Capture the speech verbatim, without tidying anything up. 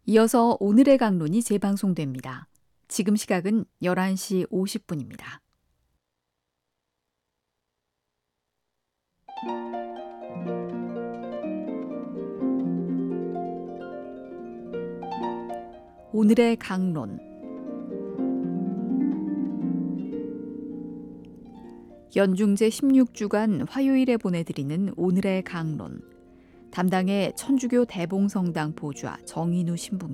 이어서 오늘의 강론이 재방송됩니다. 지금 시각은 열한 시 오십 분입니다. 오늘의 강론. 연중제 십육 주간 화요일에 보내드리는 오늘의 강론. 담당의 천주교 대봉성당 보좌 정인우 신부입니다.